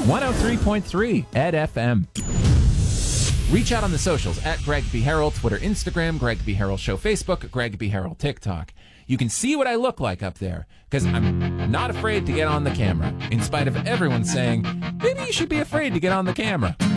103.3 Ed FM. Reach out on the socials at Greg B. Harrell, Twitter, Instagram, Greg B. Harrell Show, Facebook, Greg B. Harrell, TikTok. You can see what I look like up there, because I'm not afraid to get on the camera, in spite of everyone saying, maybe you should be afraid to get on the camera.